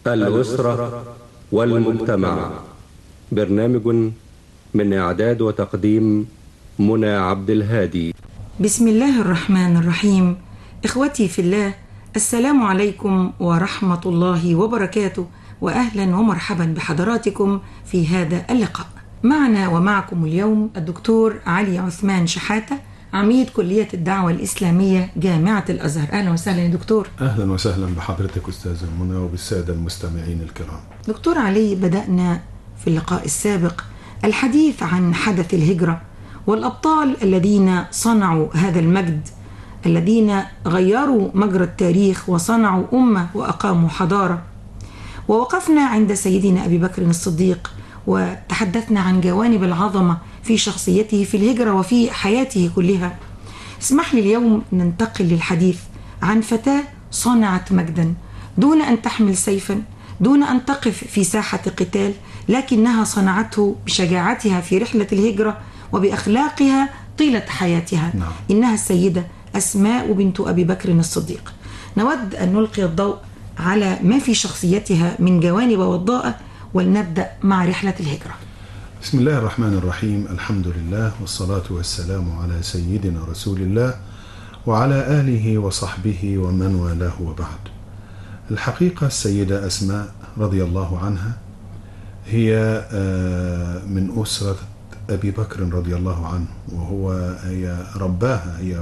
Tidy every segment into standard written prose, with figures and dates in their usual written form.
الأسرة والمجتمع. برنامج من إعداد وتقديم منى عبد الهادي. بسم الله الرحمن الرحيم. إخوتي في الله، السلام عليكم ورحمة الله وبركاته، وأهلا ومرحبا بحضراتكم في هذا اللقاء. معنا ومعكم اليوم الدكتور علي عثمان شحاتة، عميد كلية الدعوة الإسلامية جامعة الأزهر. أهلا وسهلا يا دكتور. أهلا وسهلا بحضرتك أستاذ منى وبالسادة المستمعين الكرام. دكتور علي، بدأنا في اللقاء السابق الحديث عن حدث الهجرة والأبطال الذين صنعوا هذا المجد، الذين غيروا مجرى التاريخ وصنعوا أمة وأقاموا حضارة. ووقفنا عند سيدنا أبي بكر الصديق وتحدثنا عن جوانب العظمة في شخصيته في الهجرة وفي حياته كلها. اسمح لي اليوم ننتقل للحديث عن فتاة صنعت مجدا دون أن تحمل سيفا، دون أن تقف في ساحة قتال، لكنها صنعته بشجاعتها في رحلة الهجرة وبأخلاقها طيلة حياتها. نعم. إنها السيدة أسماء بنت أبي بكر الصديق. نود أن نلقي الضوء على ما في شخصيتها من جوانب وضاءة، ولنبدأ مع رحلة الهجرة. بسم الله الرحمن الرحيم. الحمد لله والصلاة والسلام على سيدنا رسول الله وعلى آله وصحبه ومن والاه وبعد. الحقيقة السيدة أسماء رضي الله عنها هي من أسرة أبي بكر رضي الله عنه، هي رباها هي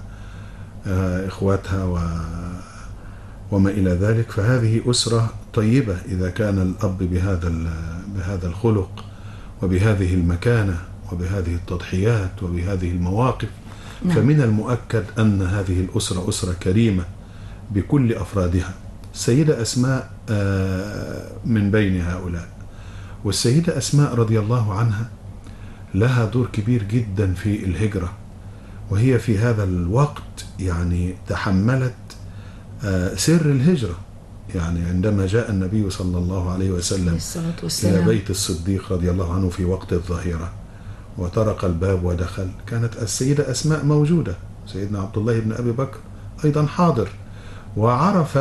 وإخواتها وما إلى ذلك. فهذه أسرة طيبة إذا كان الأب بهذا الخلق وبهذه المكانة وبهذه التضحيات وبهذه المواقف. نعم. فمن المؤكد أن هذه الأسرة أسرة كريمة بكل أفرادها. السيدة أسماء من بين هؤلاء. والسيدة أسماء رضي الله عنها لها دور كبير جدا في الهجرة، وهي في هذا الوقت يعني تحملت سر الهجرة. يعني عندما جاء النبي صلى الله عليه وسلم إلى بيت الصديق رضي الله عنه في وقت الظهيرة وطرق الباب ودخل، كانت السيدة أسماء موجودة، سيدنا عبد الله بن أبي بكر أيضا حاضر، وعرف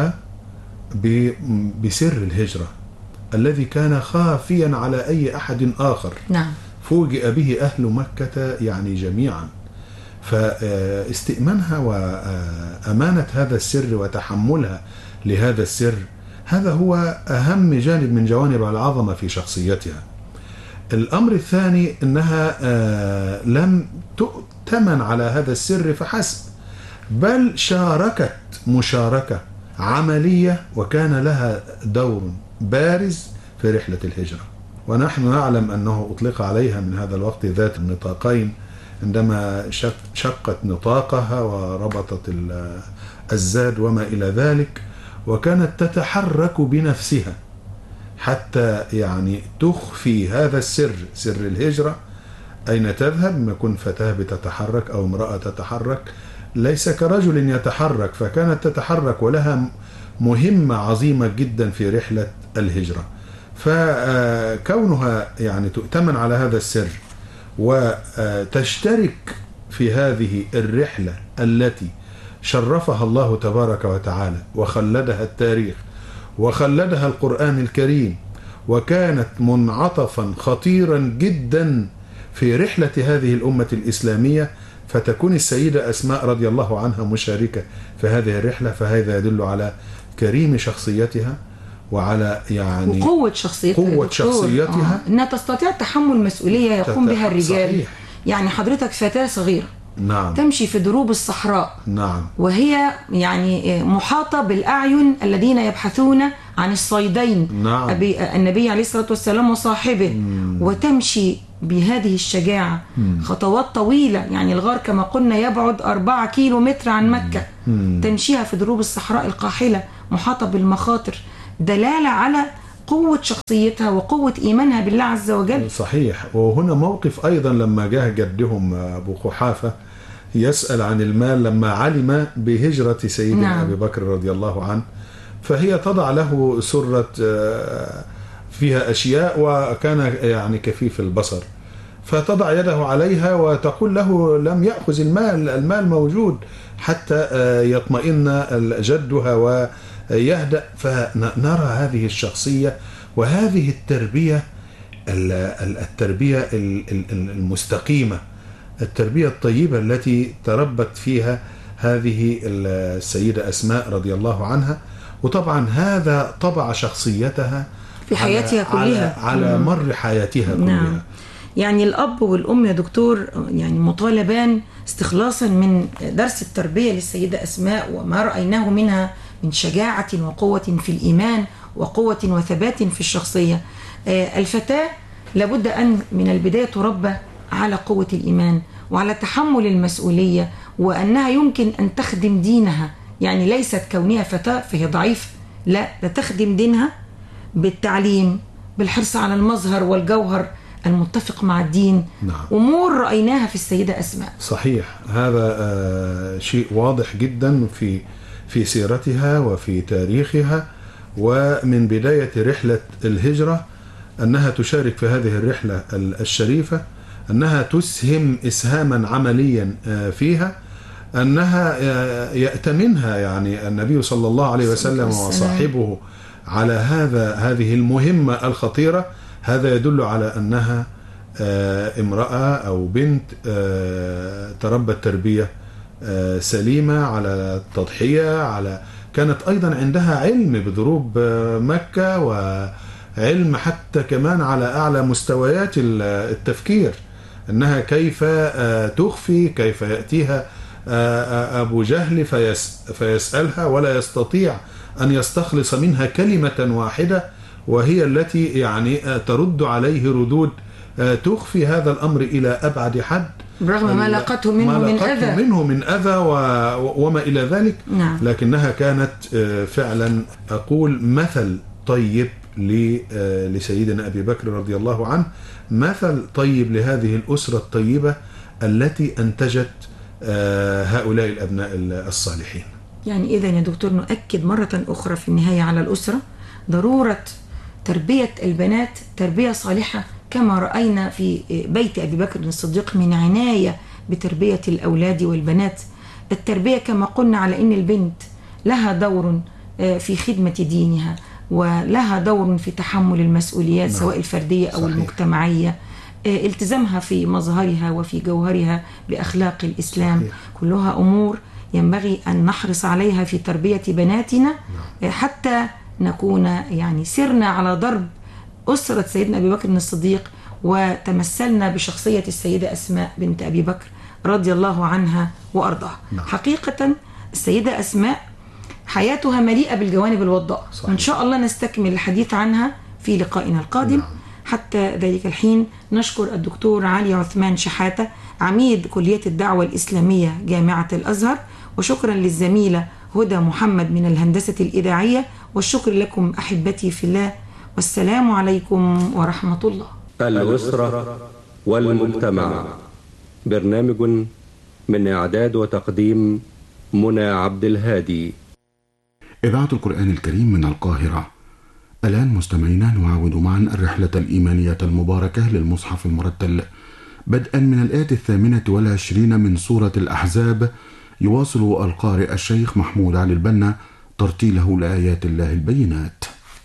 بسر الهجرة الذي كان خافيا على أي أحد آخر. نعم. فوجئ به أهل مكة يعني جميعا. فاستئمانها وأمانة هذا السر وتحملها لهذا السر، هذا هو أهم جانب من جوانب العظمة في شخصيتها. الأمر الثاني أنها لم تؤتمن على هذا السر فحسب، بل شاركت مشاركة عملية وكان لها دور بارز في رحلة الهجرة. ونحن نعلم أنه أطلق عليها من هذا الوقت ذات النطاقين، عندما شقت نطاقها وربطت الزاد وما إلى ذلك، وكانت تتحرك بنفسها حتى يعني تخفي هذا السر، سر الهجرة. أين تذهب؟ ما كن فتاة بتتحرك أو امرأة تتحرك، ليس كرجل يتحرك، فكانت تتحرك ولها مهمة عظيمة جدا في رحلة الهجرة. فكونها يعني تؤتمن على هذا السر وتشترك في هذه الرحلة التي شرفها الله تبارك وتعالى وخلدها التاريخ وخلدها القرآن الكريم، وكانت منعطفا خطيرا جدا في رحلة هذه الأمة الإسلامية، فتكون السيدة أسماء رضي الله عنها مشاركة في هذه الرحلة. فهذا يدل على كريم شخصيتها وعلى يعني وقوة شخصيتها أنها تستطيع تحمل مسؤولية يقوم بها الرجال. صحيح. يعني حضرتك فتاة صغيرة، نعم، تمشي في دروب الصحراء، نعم، وهي يعني محاطة بالأعين الذين يبحثون عن الصيدين، نعم، النبي عليه الصلاة والسلام وصاحبه، وتمشي بهذه الشجاعة خطوات طويلة. يعني الغار كما قلنا يبعد 4 كيلومتر عن مكة، تمشيها في دروب الصحراء القاحلة محاطة بالمخاطر، دلالة على قوة شخصيتها وقوة إيمانها بالله عز وجل. صحيح. وهنا موقف أيضا لما جاء جدهم أبو قحافة يسأل عن المال لما علم بهجرة سيدنا نعم. أبي بكر رضي الله عنه، فهي تضع له سرة فيها أشياء، وكان يعني كفيف البصر، فتضع يده عليها وتقول له لم يأخذ المال موجود، حتى يطمئن جدها يهدأ، فنرى هذه الشخصية وهذه التربية، التربية المستقيمة، التربية الطيبة التي تربت فيها هذه السيدة أسماء رضي الله عنها. وطبعا هذا طبع شخصيتها في حياتها كلها، على مر حياتها كلها. نعم. يعني الأب والأم يا دكتور يعني مطالبان استخلاصا من درس التربية للسيدة أسماء وما رأيناه منها من شجاعة وقوة في الإيمان وقوة وثبات في الشخصية. الفتاة لابد أن من البداية تربى على قوة الإيمان وعلى تحمل المسؤولية، وأنها يمكن أن تخدم دينها، يعني ليست كونها فتاة فهي ضعيفة، لا، تخدم دينها بالتعليم، بالحرص على المظهر والجوهر المتفق مع الدين. نعم. أمور رأيناها في السيدة أسماء. صحيح، هذا شيء واضح جدا في سيرتها وفي تاريخها. ومن بداية رحلة الهجرة أنها تشارك في هذه الرحلة الشريفة، أنها تسهم إسهاما عمليا فيها، أنها يأتمنها يعني النبي صلى الله عليه وسلم وصاحبه على هذه المهمة الخطيرة. هذا يدل على أنها امرأة أو بنت تربت تربية سليمة على التضحية، كانت أيضا عندها علم بضروب مكة، وعلم حتى كمان على أعلى مستويات التفكير، أنها كيف تخفي، كيف يأتيها أبو جهل فيسألها ولا يستطيع أن يستخلص منها كلمة واحدة، وهي التي يعني ترد عليه ردود تخفي هذا الأمر إلى أبعد حد، برغم ما لقته منه من أذى وما إلى ذلك. نعم. لكنها كانت فعلا أقول مثل طيب لسيدنا أبي بكر رضي الله عنه، مثل طيب لهذه الأسرة الطيبة التي أنتجت هؤلاء الأبناء الصالحين. يعني إذن يا دكتور نؤكد مرة أخرى في النهاية على الأسرة ضرورة تربية البنات تربية صالحة، كما رأينا في بيت أبي بكر الصديق من عناية بتربية الأولاد والبنات. التربية كما قلنا على أن البنت لها دور في خدمة دينها، ولها دور في تحمل المسؤوليات سواء الفردية أو المجتمعية، التزامها في مظهرها وفي جوهرها بأخلاق الإسلام. كلها أمور ينبغي أن نحرص عليها في تربية بناتنا حتى نكون يعني سرنا على ضرب أسرة سيدنا أبي بكر الصديق، وتمثلنا بشخصية السيدة أسماء بنت أبي بكر رضي الله عنها وأرضاها. حقيقة السيدة أسماء حياتها مليئة بالجوانب الوضاء، وإن شاء الله نستكمل الحديث عنها في لقائنا القادم. حتى ذلك الحين نشكر الدكتور علي عثمان شحاتة عميد كلية الدعوة الإسلامية جامعة الأزهر، وشكرا للزميلة هدى محمد من الهندسة الإذاعية، والشكر لكم أحبتي في الله، والسلام عليكم ورحمة الله. الأسرة والمجتمع، برنامج من إعداد وتقديم منى عبد الهادي. إذاعة القرآن الكريم من القاهرة. الآن مستمعينا نعاود معا الرحلة الإيمانية المباركة للمصحف المرتل، بدءا من الآية 28 من سورة الأحزاب. يواصل القارئ الشيخ محمود علي البنا ترتيله لآيات الله البينات.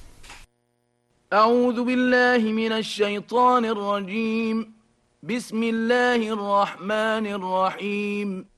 أعوذ بالله من الشيطان الرجيم. بسم الله الرحمن الرحيم.